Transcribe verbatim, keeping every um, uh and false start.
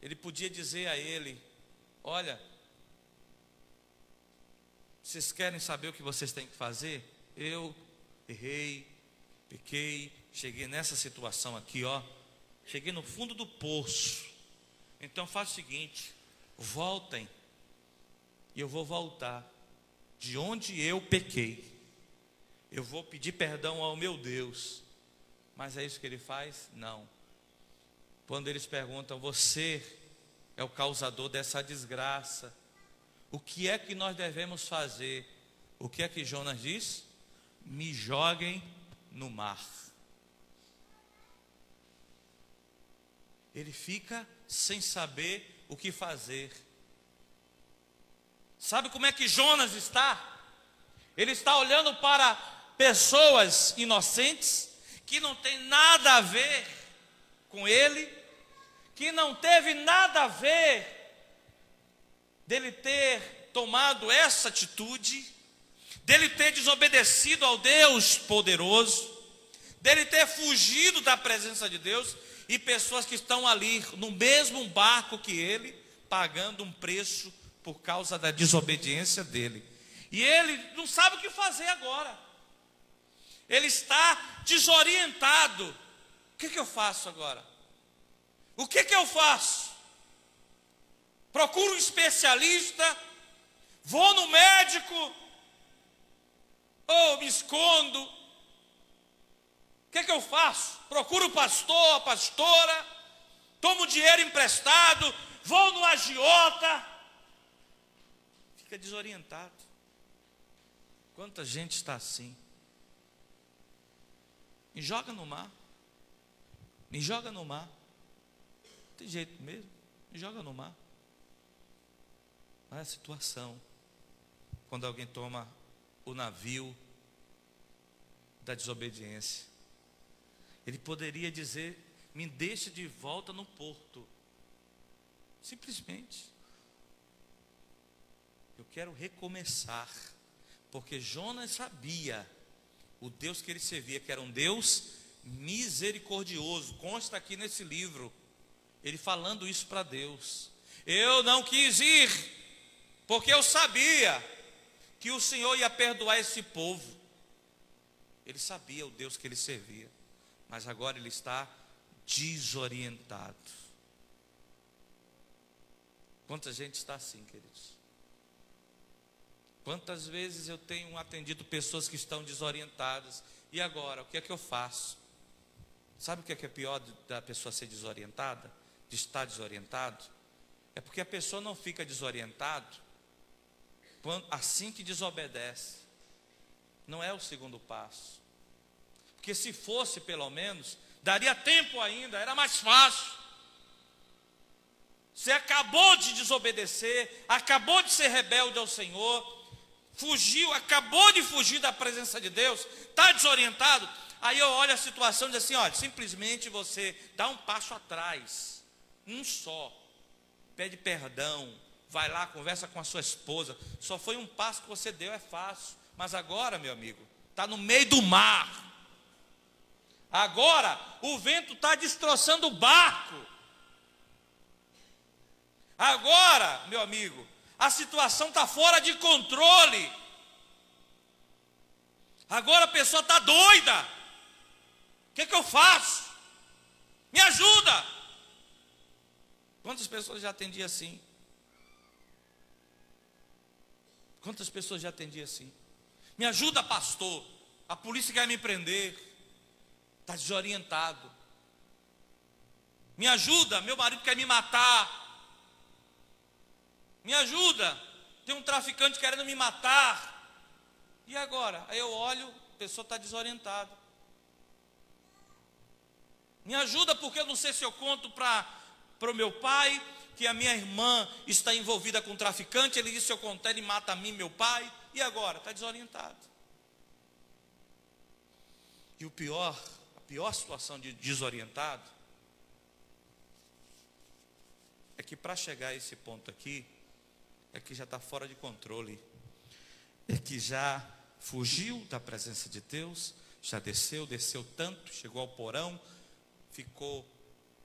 Ele podia dizer a ele: olha, vocês querem saber o que vocês têm que fazer? Eu errei, pequei, cheguei nessa situação aqui, ó. Cheguei no fundo do poço. Então faça o seguinte: voltem, e eu vou voltar de onde eu pequei. Eu vou pedir perdão ao meu Deus. Mas é isso que ele faz? Não. Quando eles perguntam: você é o causador dessa desgraça, o que é que nós devemos fazer? O que é que Jonas diz? Me joguem no mar. Ele fica sem saber o que fazer. Sabe como é que Jonas está? Ele está olhando para pessoas inocentes, que não tem nada a ver com ele, que não teve nada a ver dele ter tomado essa atitude, dele ter desobedecido ao Deus poderoso, dele ter fugido da presença de Deus, e pessoas que estão ali no mesmo barco que ele, pagando um preço por causa da desobediência dele. E ele não sabe o que fazer agora. Ele está desorientado. O que, que eu faço agora? O que, que eu faço? Procuro um especialista? Vou no médico? Ou me escondo? O que, que eu faço? Procuro o pastor, a pastora? Tomo dinheiro emprestado? Vou no agiota? Fica desorientado. Quanta gente está assim? Me joga no mar. Me joga no mar. Não tem jeito mesmo. Me joga no mar. Não é a situação. Quando alguém toma o navio da desobediência. Ele poderia dizer: me deixe de volta no porto. Simplesmente. Eu quero recomeçar. Porque Jonas sabia o Deus que ele servia, que era um Deus misericordioso. Consta aqui nesse livro, ele falando isso para Deus. Eu não quis ir, porque eu sabia que o Senhor ia perdoar esse povo. Ele sabia o Deus que ele servia, mas agora ele está desorientado. Quanta gente está assim, queridos? Quantas vezes eu tenho atendido pessoas que estão desorientadas. E agora, o que é que eu faço? Sabe o que é que é pior da pessoa ser desorientada? De estar desorientado? É porque a pessoa não fica desorientada assim que desobedece. Não é o segundo passo. Porque se fosse pelo menos, daria tempo ainda, era mais fácil. Você acabou de desobedecer, acabou de ser rebelde ao Senhor, fugiu, acabou de fugir da presença de Deus, está desorientado. Aí eu olho a situação e digo assim: olha, simplesmente você dá um passo atrás, um só, pede perdão, vai lá, conversa com a sua esposa. Só foi um passo que você deu, é fácil. Mas agora, meu amigo, está no meio do mar. Agora o vento está destroçando o barco. Agora, meu amigo, a situação está fora de controle. Agora a pessoa está doida. O que é que eu faço? Me ajuda. Quantas pessoas já atendi assim? Quantas pessoas já atendi assim? Me ajuda, pastor. A polícia quer me prender. Está desorientado. Me ajuda, meu marido quer me matar. Me ajuda, tem um traficante querendo me matar. E agora? Aí eu olho, a pessoa está desorientada. Me ajuda, porque eu não sei se eu conto para o meu pai que a minha irmã está envolvida com um traficante. Ele disse: se eu contar, ele mata a mim, meu pai. E agora? Está desorientado. E o pior, a pior situação de desorientado é que para chegar a esse ponto aqui, é que já está fora de controle, é que já fugiu da presença de Deus, já desceu, desceu tanto, chegou ao porão, ficou